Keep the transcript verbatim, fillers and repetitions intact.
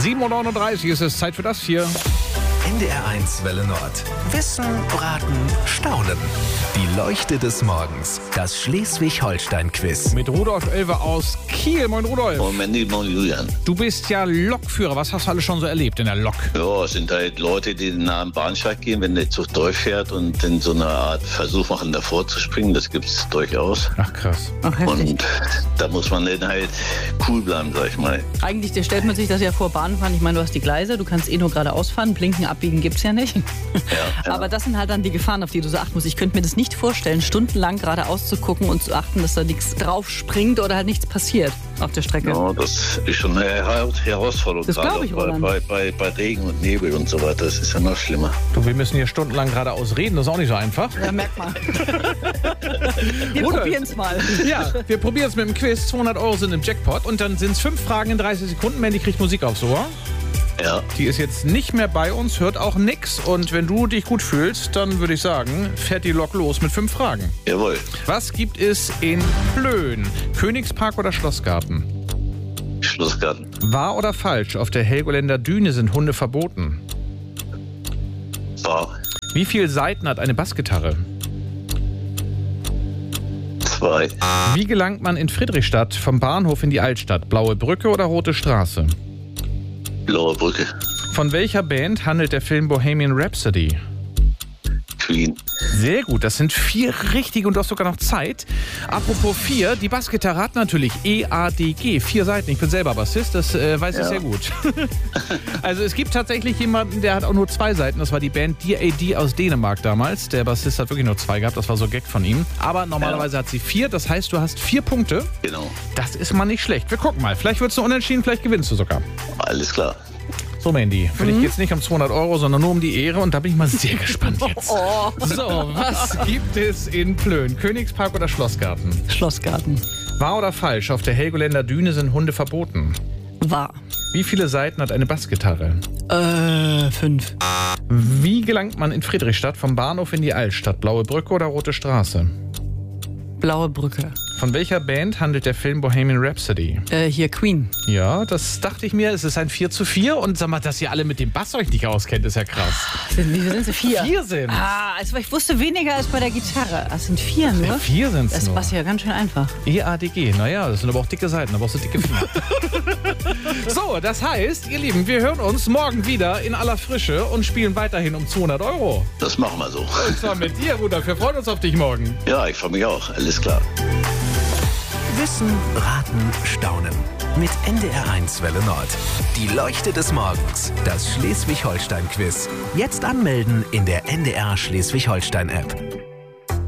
sieben Uhr neununddreißig ist es Zeit für das hier. N D R eins Welle Nord. Wissen, Raten, Staunen. Die Leuchte des Morgens. Das Schleswig-Holstein-Quiz. Mit Rudolf Oelwe aus Kiel. Moin Rudolf. Moin Mandy, moin Julian. Du bist ja Lokführer. Was hast du alles schon so erlebt in der Lok? Ja, es sind halt Leute, die nah am Bahnsteig gehen, wenn der Zug durchfährt und in so einer Art Versuch machen, davor zu springen. Das gibt es durchaus. Ach krass. Ach, heftig. Und da muss man dann halt cool bleiben, sag ich mal. Eigentlich der stellt man sich das ja vor, Bahnfahren. Ich meine, du hast die Gleise, du kannst eh nur geradeaus fahren, blinken, abbiegen gibt's ja nicht. Ja, ja. Aber das sind halt dann die Gefahren, auf die du so achten musst. Ich könnte mir das nicht vorstellen, stundenlang geradeaus zu gucken und zu achten, dass da nichts drauf springt oder halt nichts passiert auf der Strecke. Ja, das ist schon eine Her- Herausforderung. Das glaub ich, gerade Roland. bei, bei, bei Regen und Nebel und so weiter. Das ist ja noch schlimmer. Du, wir müssen hier stundenlang geradeaus reden. Das ist auch nicht so einfach. Ja, merkt man. Wir Rudolf. probieren es mal. Ja, wir probieren es mit dem Quiz. zweihundert Euro sind im Jackpot. Und dann sind es fünf Fragen in dreißig Sekunden. Mandy kriegt Musik aufs Ohr. Ja, Die ist jetzt nicht mehr bei uns, hört auch nix. Und wenn du dich gut fühlst, dann würde ich sagen, fährt die Lok los mit fünf Fragen. jawohl. Was gibt es in Plön? Königspark oder Schlossgarten? Schlussgarten. Wahr oder falsch? Auf der Helgoländer Düne sind Hunde verboten. War. Wie viele Saiten hat eine Bassgitarre? Zwei. Wie gelangt man in Friedrichstadt vom Bahnhof in die Altstadt? Blaue Brücke oder Rote Straße? Blaue Brücke. Von welcher Band handelt der Film Bohemian Rhapsody? Queen. Sehr gut, das sind vier richtig und du hast sogar noch Zeit. Apropos vier, die Bassgitarre hat natürlich E A D G, vier Seiten. Ich bin selber Bassist, das äh, weiß ich Ja. sehr gut. Also es gibt tatsächlich jemanden, der hat auch nur zwei Seiten. Das war die Band D A D aus Dänemark damals. Der Bassist hat wirklich nur zwei gehabt, das war so ein Gag von ihm. Aber normalerweise hat sie vier, das heißt, du hast vier Punkte. Genau. Das ist mal nicht schlecht. Wir gucken mal, vielleicht wird es nur unentschieden, vielleicht gewinnst du sogar. Alles klar. So, Mandy, für dich geht es nicht um zweihundert Euro, sondern nur um die Ehre und da bin ich mal sehr gespannt jetzt. Oh, So, was gibt es in Plön? Königspark oder Schlossgarten? Schlossgarten. Wahr oder falsch? Auf der Helgoländer Düne sind Hunde verboten. Wahr. Wie viele Saiten hat eine Bassgitarre? Äh, fünf. Wie gelangt man in Friedrichstadt vom Bahnhof in die Altstadt? Blaue Brücke oder Rote Straße? Blaue Brücke. Von welcher Band handelt der Film Bohemian Rhapsody? Äh, hier Queen. Ja, das dachte ich mir. Es ist ein vier zu vier und sag mal, dass ihr alle mit dem Bass euch nicht auskennt, ist ja krass. Sind, wie viel sind sie? Vier. Vier sind. Ah, also ich wusste weniger als bei der Gitarre. Es sind vier nur. Vier sind es Das nur. passt ja ganz schön einfach. E A D G, naja, das sind aber auch dicke Seiten, da brauchst du dicke Finger. So, das heißt, ihr Lieben, wir hören uns morgen wieder in aller Frische und spielen weiterhin um zweihundert Euro. Das machen wir so. Und zwar mit dir, Rudolf. Wir freuen uns auf dich morgen. Ja, ich freue mich auch. Alles klar. Wissen, Raten, Staunen. Mit N D R eins Welle Nord. Die Leuchte des Morgens. Das Schleswig-Holstein-Quiz. Jetzt anmelden in der N D R Schleswig-Holstein-App.